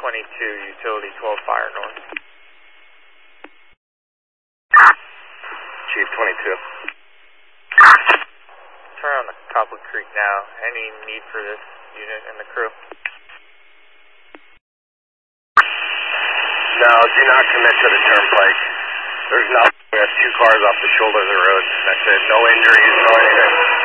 22, utility 12 fire north. Chief 22. Turn on the Copwood Creek now. Any need for this unit and the crew? No, do not commit to the turnpike. There's nothing. We have 2 cars off the shoulder of the road. That's it. No injuries, no anything.